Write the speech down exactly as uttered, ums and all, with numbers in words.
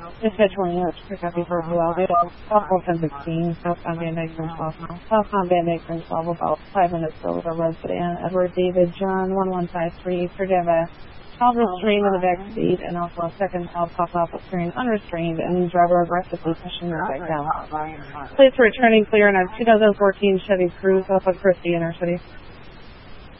Dispatch one units, pick up for Blue Albedo, Southbound ten sixteen, southbound Van Dyke from twelve miles, southbound Van Dyke from twelve, about five minutes over Red Sedan, Edward David John one one five three, for Java. Child restrained in the back seat, and also a second child popped off the screen unrestrained, and driver aggressively pushing her back down. Plates returning clear on a two thousand fourteen Chevy Cruze off of Christie Inner City.